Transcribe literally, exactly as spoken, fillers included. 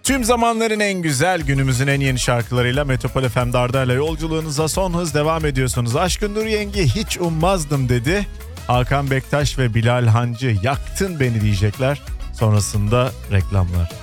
Tüm zamanların en güzel, günümüzün en yeni şarkılarıyla Metropol F M'de Arda'yla yolculuğunuza son hız devam ediyorsunuz. Aşkın Nur Yengi hiç ummazdım dedi. Hakan Bektaş ve Bilal Hancı yaktın beni diyecekler. Sonrasında reklamlar.